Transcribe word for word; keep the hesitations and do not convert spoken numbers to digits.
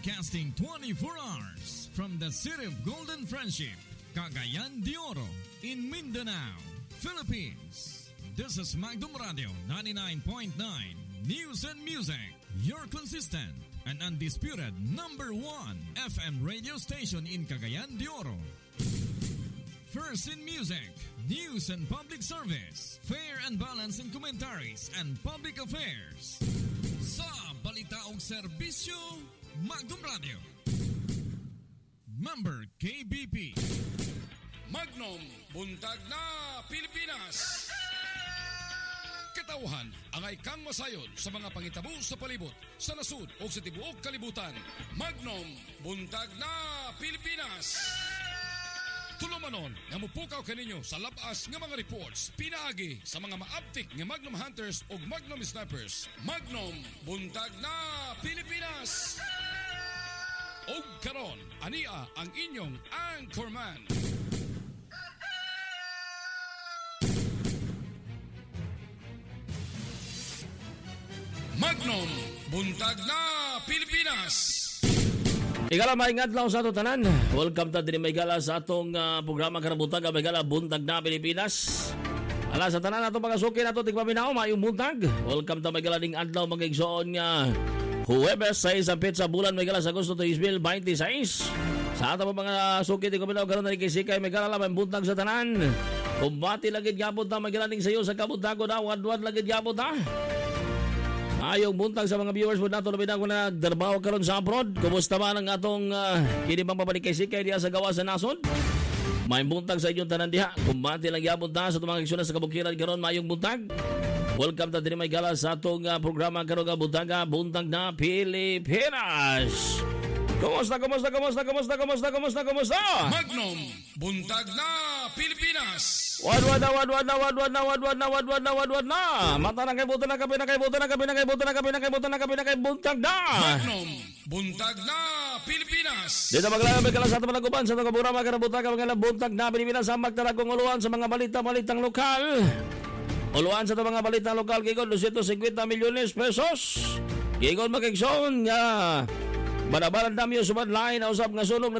Broadcasting twenty-four hours from the city of Golden Friendship, Cagayan de Oro, in Mindanao, Philippines. This is Magdum Radio ninety-nine point nine News and Music, your consistent and undisputed number one F M radio station in Cagayan de Oro. First in music, news and public service, fair and balanced in commentaries and public affairs. Sa balita o serbisyo, Magdum Radio. Member K B P. Magnum, buntag na Pilipinas. Katauhan, angay kang masayod sa mga pangitabo sa palibot, sa nasud o sa tibuok kalibutan. Magnum, buntag na Pilipinas. Tulumanon, nga mupukaw kaninyo sa labas nga mga reports, pinaagi sa mga maaptik nga Magnum Hunters o Magnum Snipers. Magnum, buntag na Pilipinas. O karon, ania ang inyong anchorman. Magnum, buntag na Pilipinas. Igala maingad lang sa ato tanan. Welcome ta din maigala sa atong uh, programa karang buntag, maigala buntag na Pilipinas. Ala sa tanan ato mga suki nato tigpaminaw mayong buntag. Welcome ta maigala ding adlaw mga igsoon nga Huwebes sais ang pizza bulan maigala sa Agosto two thousand twenty-six. Sa ato mga suki tigpaminaw karon na kisikay maigala lamang buntag sa tanan. Kumbati lagid gyapon ta maigala ding sayo sa kabuntago na wadwad lagid gyapon ta. Ayong buntag sa mga viewers mo nato labi na ko na nagdarbaho karon sa abroad. Kumusta man ang atong uh, kini pang pabalikay-sikay diha sa gawa sa nasod? May buntag sa inyong tanan diha. Kumbati lang gyapon ta sa mga aksyon sa kabukiran karon mayong buntag. Welcome ta dinhi may gala sa atong uh, programa karon nga buntaga buntag na Pilipinas. Kumusta, kumusta, kumusta, kumusta, kumusta, kumusta, kumusta? Magnum, buntag na Pilipinas. Wad wad wad wad wad wad wad wad wad wad wad wad na. Mata na kay buto na kape na kay buto na kape na kay buto na kape na kay buto na kape na kay buntag na. Magnum, buntag na Pilipinas. Dito maglalabay ka lang sa ating malaguban sa itong kaburama ka na buntag mga buntag na Pilipinas ang magtaragong uluan sa mga balita-balitang lokal. Uluan sa itong mga balitang lokal gigon two hundred fifty milyones pesos. Gigon magigsoon nga banabalan dami yung sumadlain na usap nga sunog na